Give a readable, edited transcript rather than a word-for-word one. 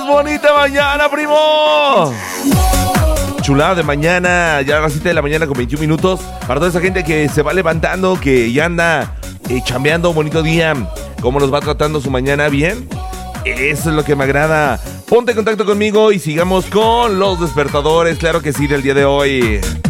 bonita mañana, primo. Chulada de mañana, ya a las 7 de la mañana con 21 minutos. Para toda esa gente que se va levantando, que ya anda chambeando, bonito día. ¿Cómo nos va tratando su mañana? ¿Bien? Eso es lo que me agrada. Ponte en contacto conmigo y sigamos con los despertadores, claro que sí, del día de hoy.